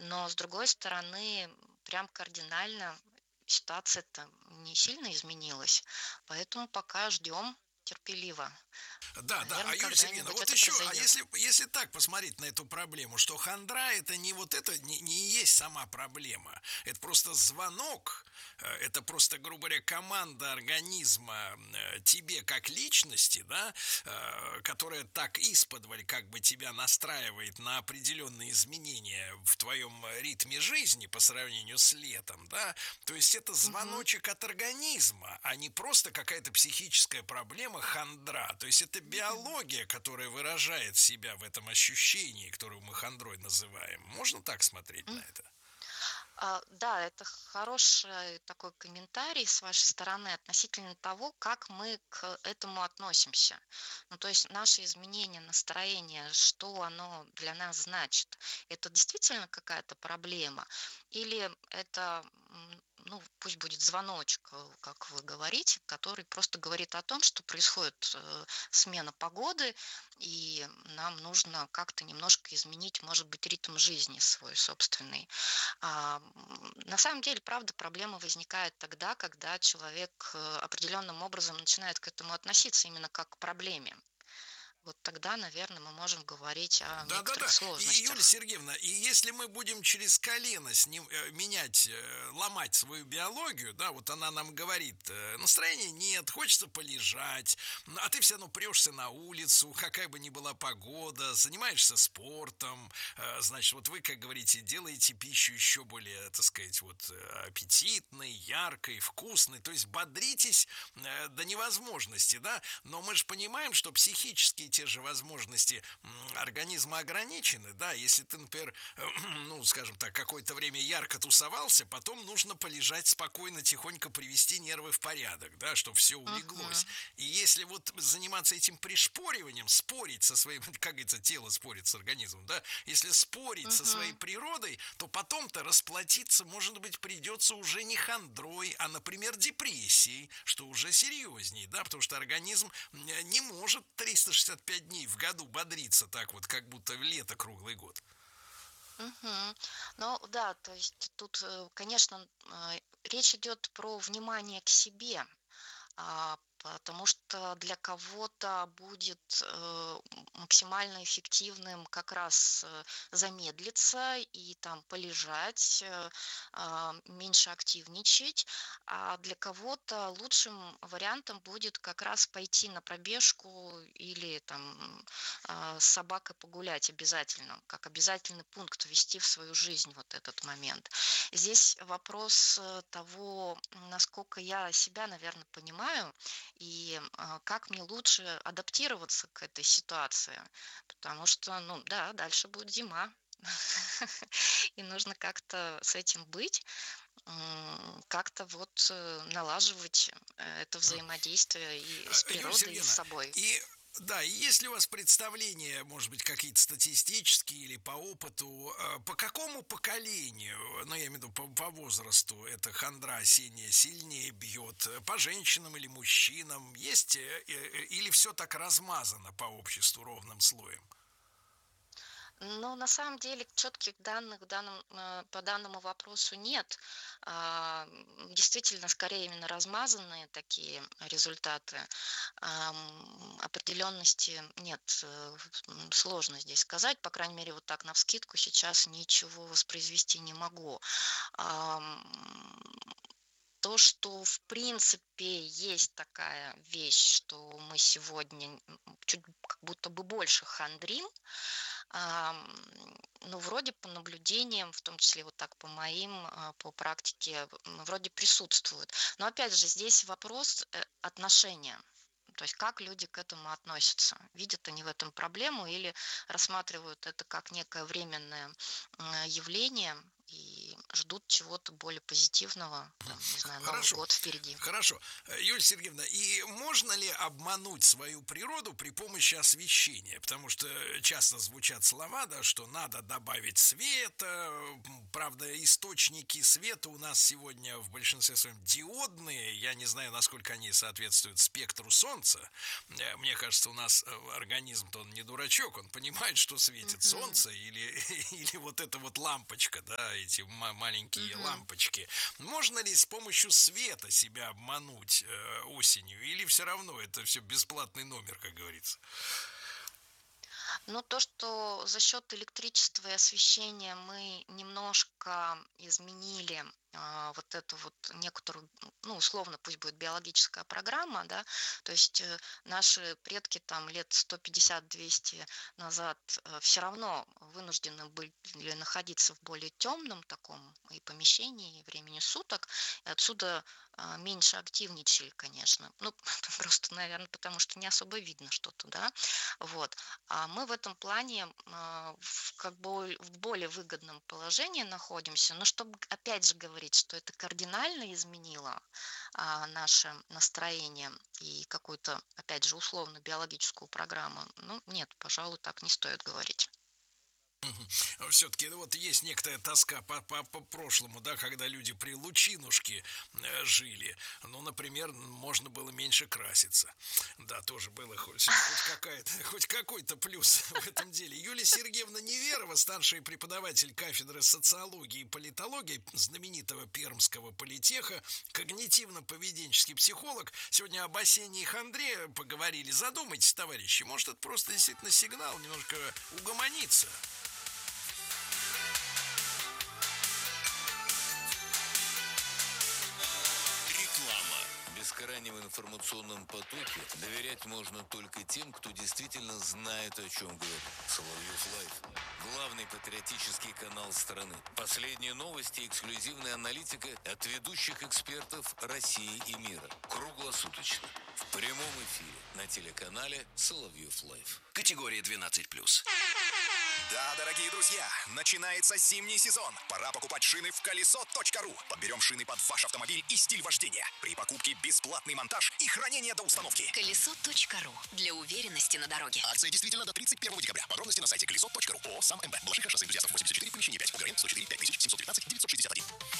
Но, с другой стороны, прям кардинально ситуация-то не сильно изменилась, поэтому пока ждем терпеливо. Да, да. А Наверное, Юлия Сергеевна, когда-нибудь вот это еще, а произойдет. если так посмотреть на эту проблему, что хандра это не вот это, не и есть сама проблема. Это просто звонок, это просто, грубо говоря, команда организма тебе как личности, да, которая так исподволь как бы тебя настраивает на определенные изменения в твоем ритме жизни по сравнению с летом, да. То есть это Мгм. звоночек от организма, а не просто какая-то психическая проблема, хандра. То есть это Мгм. биология, которая выражает себя в этом ощущении, которое мы хандрой называем. Можно так смотреть на это? Да, это хороший такой комментарий с вашей стороны относительно того, как мы к этому относимся. Ну, то есть наши изменения настроения, что оно для нас значит? Это действительно какая-то проблема? Или это, ну, пусть будет звоночек, как вы говорите, который просто говорит о том, что происходит смена погоды, и нам нужно как-то немножко изменить, может быть, ритм жизни свой собственный. На самом деле, правда, проблема возникает тогда, когда человек определенным образом начинает к этому относиться именно как к проблеме. Вот тогда, наверное, мы можем говорить о некоторых Да-да-да. И, Юлия сложностях. Сергеевна, и если мы будем через колено с ним менять, ломать свою биологию, да, вот она нам говорит, настроения нет, хочется полежать, а ты все равно прешься на улицу, какая бы ни была погода, занимаешься спортом, значит, вот вы, как говорите, делаете пищу еще более, так сказать, вот аппетитной, яркой, вкусной, то есть бодритесь до невозможности, да, но мы же понимаем, что психические те же возможности организма ограничены, да, если ты, например, ну, скажем так, какое-то время ярко тусовался, потом нужно полежать спокойно, тихонько привести нервы в порядок, да, чтобы все улеглось. Мгм. И если вот заниматься этим пришпориванием, спорить со своим, как говорится, тело спорит с организмом, да, если спорить со своей Мгм. природой, то потом-то расплатиться, может быть, придется уже не хандрой, а, например, депрессией, что уже серьезней, да, потому что организм не может 365 дней в году бодриться так вот, как будто лето круглый год. Мгм. Ну да, то есть тут, конечно, речь идет про внимание к себе. Потому что для кого-то будет максимально эффективным как раз замедлиться и там полежать, меньше активничать, а для кого-то лучшим вариантом будет как раз пойти на пробежку или там с собакой погулять обязательно, как обязательный пункт ввести в свою жизнь вот этот момент. Здесь вопрос того, насколько я себя, наверное, понимаю, и как мне лучше адаптироваться к этой ситуации. Потому что, ну да, дальше будет зима. И нужно как-то с этим быть, как-то вот налаживать это взаимодействие и с Юлия природой, и с Сергеевна, собой. и да, и есть ли у вас представление, может быть, какие-то статистические или по опыту, по какому поколению, ну, я имею в виду по возрасту, эта хандра осенняя сильнее бьет, по женщинам или мужчинам? Есть или все так размазано по обществу ровным слоем? Но на самом деле четких данных по данному вопросу нет. Действительно, скорее именно размазанные такие результаты. Определенности нет. Сложно здесь сказать. По крайней мере, вот так навскидку сейчас ничего воспроизвести не могу. Ам, То, что в принципе есть такая вещь, что мы сегодня чуть как будто бы больше хандрим, ну, вроде по наблюдениям, в том числе вот так по моим, по практике, вроде присутствует. Но опять же, здесь вопрос отношения. То есть как люди к этому относятся? Видят они в этом проблему или рассматривают это как некое временное явление и ждут чего-то более позитивного, там, не знаю, Новый Хорошо, год впереди. хорошо. Юлия Сергеевна, и можно ли обмануть свою природу при помощи освещения? Потому что часто звучат слова, да, что надо добавить света, правда, источники света у нас сегодня в большинстве своем диодные. Я не знаю, насколько они соответствуют спектру Солнца. Мне кажется, у нас организм-то он не дурачок, он понимает, что светит Мгм. Солнце или вот эта вот лампочка, да, эти маленькие Мгм. лампочки. Можно ли с помощью света себя обмануть осенью? Или все равно это все бесплатный номер, как говорится? Но то, что за счет электричества и освещения мы немножко изменили вот эту вот некоторую, ну, условно, пусть будет биологическая программа, да, то есть наши предки там лет 150-200 назад все равно вынуждены были находиться в более темном таком и помещении, и времени суток, и отсюда меньше активничали, конечно. Ну, просто, наверное, потому что не особо видно что-то, да, вот. А мы в этом плане, как бы в более выгодном положении находимся. Но чтобы, опять же, говорить, что это кардинально изменило наше настроение и какую-то, опять же, условно-биологическую программу, ну, нет, пожалуй, так не стоит говорить. Все-таки вот есть некоторая тоска по прошлому, да, когда люди при лучинушке жили. Ну, например, можно было меньше краситься. Да, тоже было хоть какой-то плюс в этом деле. Юлия Сергеевна Неверова, старший преподаватель кафедры социологии и политологии знаменитого Пермского политеха, когнитивно-поведенческий психолог. Сегодня об осенней хандре поговорили. Задумайтесь, товарищи, может, это просто действительно сигнал немножко угомониться. Реклама. В бескрайнем информационном потоке доверять можно только тем, кто действительно знает, о чем говорит. Соловьев Лайф. Главный патриотический канал страны. Последние новости и эксклюзивная аналитика от ведущих экспертов России и мира. Круглосуточно. В прямом эфире на телеканале Соловьев Лайф. Категория 12+. Да, дорогие друзья, начинается зимний сезон. Пора покупать шины в колесо.ру. Подберем шины под ваш автомобиль и стиль вождения. При покупке бесплатный монтаж и хранение до установки. Колесо.ру. Для уверенности на дороге. Акция действительно до 31 декабря. Подробности на сайте колесо.ру. ООО «САМ МБ». Балашиха, шоссе энтузиастов, 84, помещение 5. УГРН 104 5719 961.